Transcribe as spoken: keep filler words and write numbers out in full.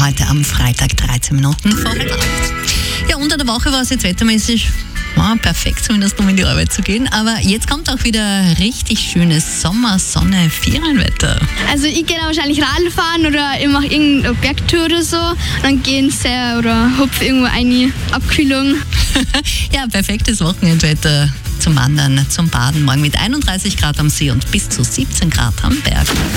heute am Freitag, dreizehn Minuten vor halb acht. Ja, unter der Woche war es jetzt wettermäßig ja, perfekt, zumindest um in die Arbeit zu gehen. Aber jetzt kommt auch wieder richtig schönes Sommer-, Sonne-, Ferienwetter. Also ich gehe wahrscheinlich Radl fahren oder ich mache irgendeine Bergtour oder so. Dann gehen sehr oder hupf irgendwo eine Abkühlung. Ja, perfektes Wochenendwetter zum Wandern, zum Baden. Morgen mit einunddreißig Grad am See und bis zu siebzehn Grad am Berg.